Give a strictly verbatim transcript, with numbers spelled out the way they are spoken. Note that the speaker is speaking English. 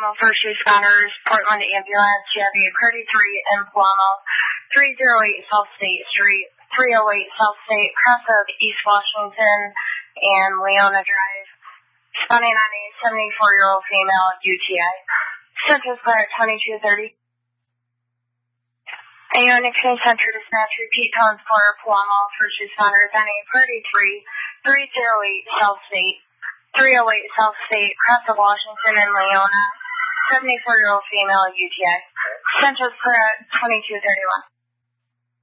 Palamo First Responders, Portland Ambulance, you have a thirty-three in Palamo, three oh eight South State Street, three oh eight South State, cross of East Washington and Leona Drive, responding on a seventy-four-year-old female U T I. Central Square twenty-two thirty. A Nixon Center Dispatch, repeat tones for Palamo First Responders on a thirty-three, three oh eight South State, three oh eight South State, cross of Washington and Leona, seventy-four-year-old female U T I. Central Square twenty-two thirty-one.